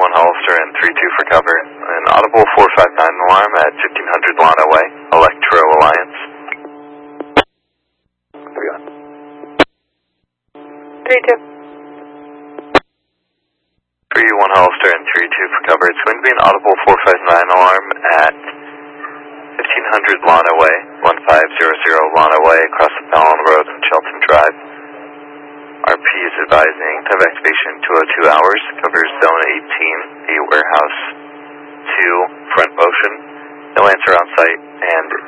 Hollister and 3-2 for cover. An audible 459 alarm at 1500 Lana Way, Electro Alliance. 3-2. 3-1 Hollister and 3-2 for cover. It's going to be an audible 459 alarm at 1500 Lana Way, 1500 Lana Way, across the Fallon Road and Shelton Drive. RP is advising time of activation 202 hours, covers zone 18, the warehouse 2, front motion. No answer on site, and